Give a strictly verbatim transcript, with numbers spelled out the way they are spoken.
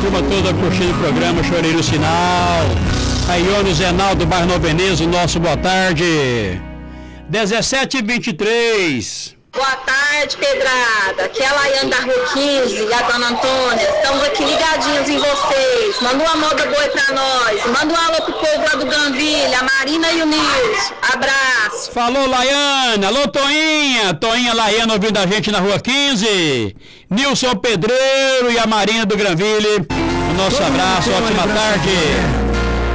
Turma toda curtindo o programa, chorei no sinal. A Ione Zenaldo, bairro Nova Veneza, nosso boa tarde. dezessete e vinte e três. Boa tarde, Pedrada. Aqui é a Laiane da Rua quinze e a Dona Antônia. Estamos aqui ligadinhos em vocês. Manda uma moda boa pra nós. Manda um alô pro povo lá do Granville, a Marina e o Nilson. Abraço. Falou, Laiane. Alô, Toinha. Toinha, Laiane ouvindo a gente na Rua quinze. Nilson Pedreiro e a Marina do Granville. O nosso abraço, ótima tarde.